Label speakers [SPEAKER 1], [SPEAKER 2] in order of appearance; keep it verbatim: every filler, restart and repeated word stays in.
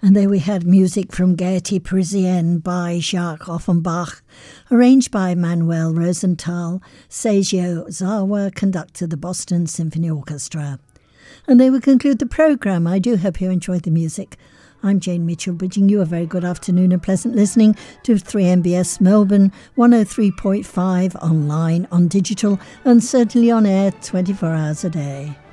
[SPEAKER 1] And there we had music from Gaieté Parisienne by Jacques Offenbach, arranged by Manuel Rosenthal. Seiji Ozawa conducted the Boston Symphony Orchestra. And they will conclude the programme. I do hope you enjoyed the music. I'm Jane Mitchell, wishing you a very good afternoon and pleasant listening to three M B S Melbourne, one oh three point five online, on digital, and certainly on air twenty-four hours a day.